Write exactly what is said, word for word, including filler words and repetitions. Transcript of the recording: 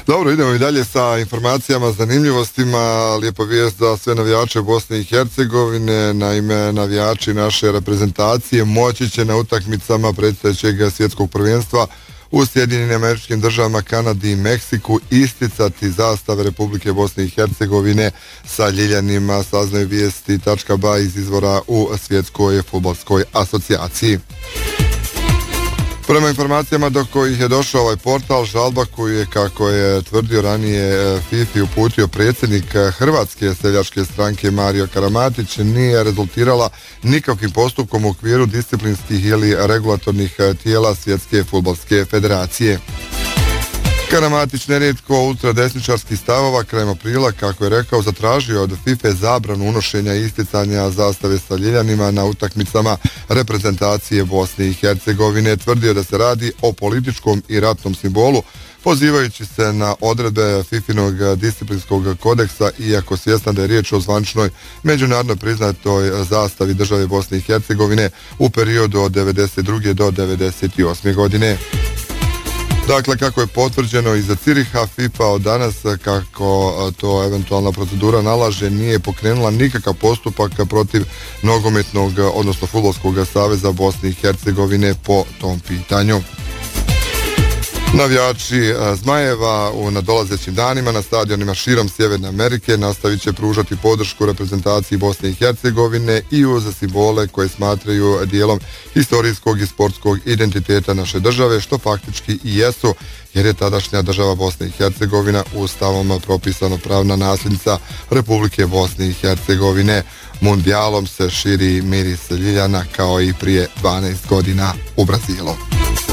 Dobro, idemo i dalje sa informacijama, zanimljivostima. Lijepa vijest za sve navijače Bosne i Hercegovine. Naime, navijači naše reprezentacije moći će na utakmicama predstojećeg svjetskog prvenstva u Sjedinjenim Američkim Državama, Kanadi i Meksiku isticati zastave Republike Bosne i Hercegovine sa ljiljanima, saznaju vijesti tačka ba iz izvora u Svjetskoj fudbalskoj asocijaciji. Prema informacijama do kojih je došao ovaj portal, žalba koju je, kako je tvrdio ranije, FIFA uputio predsjednik Hrvatske seljačke stranke Mario Karamatić, nije rezultirala nikakvim postupkom u okviru disciplinskih ili regulatornih tijela Svjetske fudbalske federacije. Karamatić nerijetko ultradesničarskih stavova krajem aprila, kako je rekao, zatražio od FIFA zabranu unošenja i isticanja zastave sa ljiljanima na utakmicama reprezentacije Bosne i Hercegovine. Tvrdio da se radi o političkom i ratnom simbolu, pozivajući se na odredbe fifinog disciplinskog kodeksa, iako svjestan da je riječ o zvaničnoj međunarodno priznatoj zastavi države Bosne i Hercegovine u periodu od devedeset druge do devedeset osme godine. Dakle, kako je potvrđeno iza Ciriha, FIFA od danas, kako to eventualna procedura nalaže, nije pokrenula nikakav postupak protiv nogometnog, odnosno fudbalskog saveza Bosne i Hercegovine po tom pitanju. Navijači Zmajeva u nadolazećim danima na stadionima širom Sjeverne Amerike nastavit će pružati podršku reprezentaciji Bosne i Hercegovine i uz simbole koje smatraju dijelom historijskog i sportskog identiteta naše države, što faktički i jesu, jer je tadašnja država Bosne i Hercegovina ustavom propisano pravna nasljednica Republike Bosne i Hercegovine. Mundijalom se širi miris ljiljana kao i prije dvanaest godina u Brazilu.